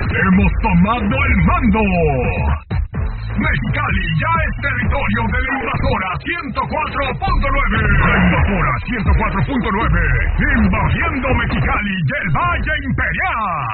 Hemos tomado el mando. Mexicali ya es territorio de la invasora 104.9. La invasora 104.9. Invadiendo Mexicali y el Valle Imperial.